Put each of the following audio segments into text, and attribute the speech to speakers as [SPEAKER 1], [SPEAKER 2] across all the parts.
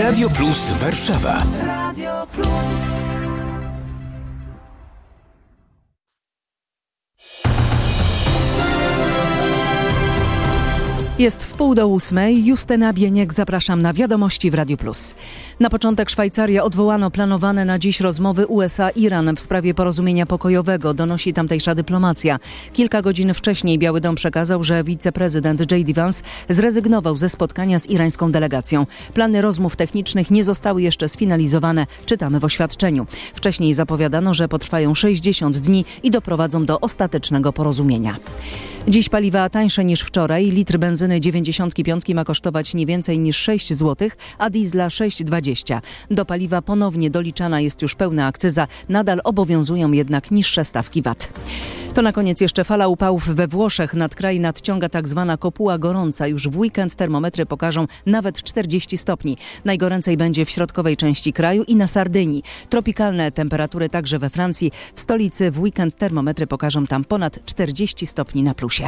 [SPEAKER 1] Radio Plus Warszawa.
[SPEAKER 2] Radio Plus.
[SPEAKER 3] Jest 7:30. Justyna Bieniek, zapraszam na Wiadomości w Radiu Plus. Na początek Szwajcaria odwołano planowane na dziś rozmowy USA-Iran w sprawie porozumienia pokojowego, donosi tamtejsza dyplomacja. Kilka godzin wcześniej Biały Dom przekazał, że wiceprezydent J.D. Vance zrezygnował ze spotkania z irańską delegacją. Plany rozmów technicznych nie zostały jeszcze sfinalizowane, czytamy w oświadczeniu. Wcześniej zapowiadano, że potrwają 60 dni i doprowadzą do ostatecznego porozumienia. Dziś paliwa tańsze niż wczoraj. Litr benzyny 95 ma kosztować nie więcej niż 6 zł, a diesla 6,20. Do paliwa ponownie doliczana jest już pełna akcyza. Nadal obowiązują jednak niższe stawki VAT. To na koniec jeszcze fala upałów we Włoszech. Nad kraj nadciąga tak zwana kopuła gorąca. Już w weekend termometry pokażą nawet 40 stopni. Najgoręcej będzie w środkowej części kraju i na Sardynii. Tropikalne temperatury także we Francji. W stolicy w weekend termometry pokażą tam ponad 40 stopni na plusie.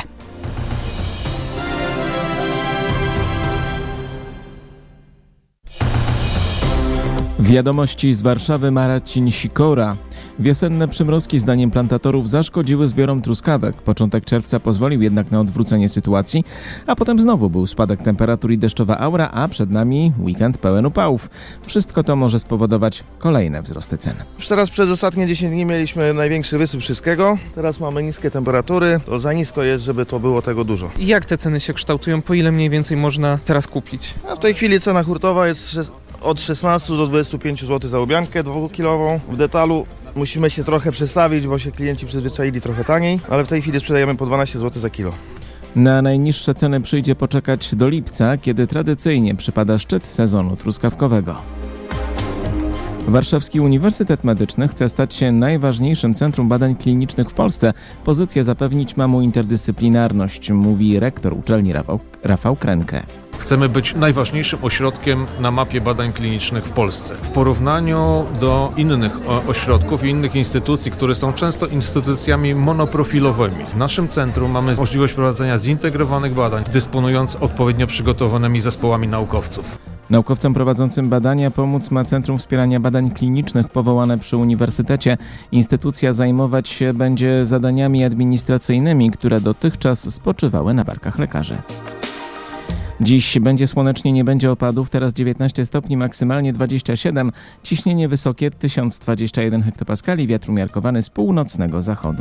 [SPEAKER 4] Wiadomości z Warszawy, Marcin Sikora. Wiosenne przymrozki zdaniem plantatorów zaszkodziły zbiorom truskawek. Początek czerwca pozwolił jednak na odwrócenie sytuacji, a potem znowu był spadek temperatur i deszczowa aura, a przed nami weekend pełen upałów. Wszystko to może spowodować kolejne wzrosty cen.
[SPEAKER 5] Już teraz przez ostatnie 10 dni mieliśmy największy wysyp wszystkiego. Teraz mamy niskie temperatury. To za nisko jest, żeby to było tego dużo.
[SPEAKER 6] Jak te ceny się kształtują? Po ile mniej więcej można teraz kupić?
[SPEAKER 5] A w tej chwili cena hurtowa jest od 16 do 25 zł za łubiankę 2-kilową. W detalu musimy się trochę przestawić, bo się klienci przyzwyczaili trochę taniej, ale w tej chwili sprzedajemy po 12 zł za kilo.
[SPEAKER 4] Na najniższe ceny przyjdzie poczekać do lipca, kiedy tradycyjnie przypada szczyt sezonu truskawkowego. Warszawski Uniwersytet Medyczny chce stać się najważniejszym centrum badań klinicznych w Polsce. Pozycję zapewnić ma mu interdyscyplinarność, mówi rektor uczelni Rafał Krenkę.
[SPEAKER 7] Chcemy być najważniejszym ośrodkiem na mapie badań klinicznych w Polsce. W porównaniu do innych ośrodków i innych instytucji, które są często instytucjami monoprofilowymi. W naszym centrum mamy możliwość prowadzenia zintegrowanych badań, dysponując odpowiednio przygotowanymi zespołami naukowców.
[SPEAKER 4] Naukowcom prowadzącym badania pomóc ma Centrum Wspierania Badań Klinicznych powołane przy Uniwersytecie. Instytucja zajmować się będzie zadaniami administracyjnymi, które dotychczas spoczywały na barkach lekarzy. Dziś będzie słonecznie, nie będzie opadów, teraz 19 stopni, maksymalnie 27, ciśnienie wysokie 1021 hektopaskali, wiatr umiarkowany z północnego zachodu.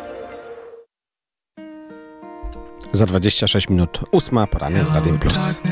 [SPEAKER 8] Za 26 minut 8, poranek z Radiem Plus.